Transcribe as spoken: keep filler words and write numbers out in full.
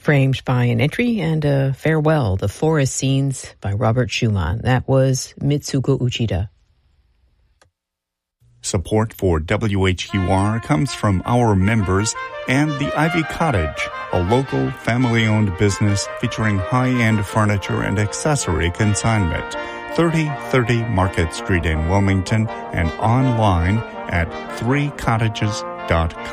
framed by an entry and a farewell, The Forest Scenes by Robert Schumann. That was Mitsuko Uchida. Support for W H U R comes from our members and the Ivy Cottage, a local family-owned business featuring high-end furniture and accessory consignment. thirty thirty Market Street in Wilmington and online at three cottages dot com.